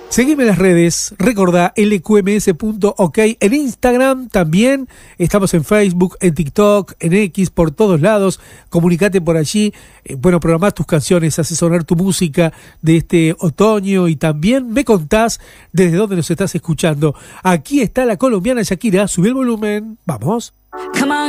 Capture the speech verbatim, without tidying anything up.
Seguime en las redes, recordá L Q M S punto ok, en Instagram también, estamos en Facebook, en TikTok, en X, por todos lados, comunicate por allí, eh, bueno, programá tus canciones, haces sonar tu música de este otoño y también me contás desde dónde nos estás escuchando. Aquí está la colombiana Shakira, subí el volumen, vamos. Come on.